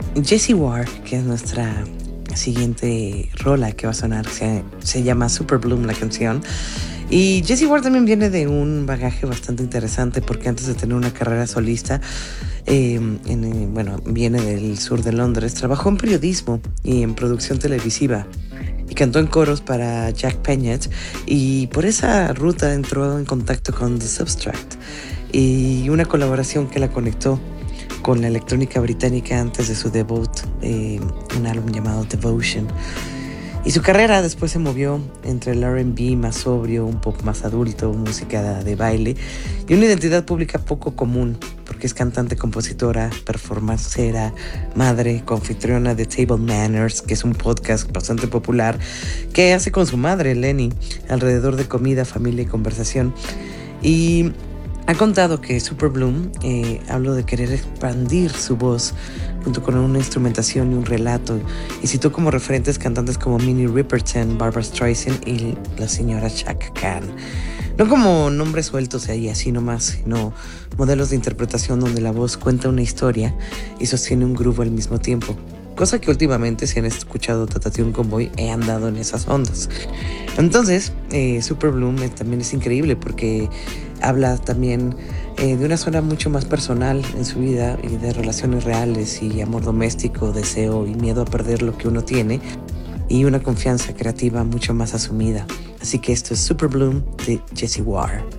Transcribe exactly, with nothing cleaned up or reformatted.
Jessie Ware, que es nuestra siguiente rola que va a sonar, se, se llama Super Bloom la canción. Y Jessie Ware también viene de un bagaje bastante interesante porque antes de tener una carrera solista, eh, en, bueno, viene del sur de Londres, trabajó en periodismo y en producción televisiva y cantó en coros para Jack Peñet, y por esa ruta entró en contacto con The Substract y una colaboración que la conectó con la electrónica británica antes de su debut, eh, un álbum llamado Devotion. Y su carrera después se movió entre el R and B más sobrio, un pop más adulto, música de baile y una identidad pública poco común, porque es cantante, compositora, performancera, madre, confitriona de Table Manners, que es un podcast bastante popular que hace con su madre, Lenny, alrededor de comida, familia y conversación. Y ha contado que Super Bloom eh, habló de querer expandir su voz junto con una instrumentación y un relato, y citó como referentes cantantes como Minnie Riperton, Barbra Streisand y la señora Chaka Khan. No como nombres sueltos ahí así nomás, sino modelos de interpretación donde la voz cuenta una historia y sostiene un groove al mismo tiempo. Cosa que últimamente, si han escuchado Tatatún Convoy, he andado en esas ondas. Entonces, eh, Super Bloom eh, también es increíble porque habla también eh, de una zona mucho más personal en su vida y de relaciones reales y amor doméstico, deseo y miedo a perder lo que uno tiene, y una confianza creativa mucho más asumida. Así que esto es Super Bloom de Jessie Ware.